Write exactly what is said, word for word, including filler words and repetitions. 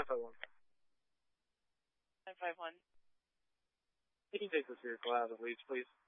five one. nine five one. Can you take this vehicle out of the leads, please?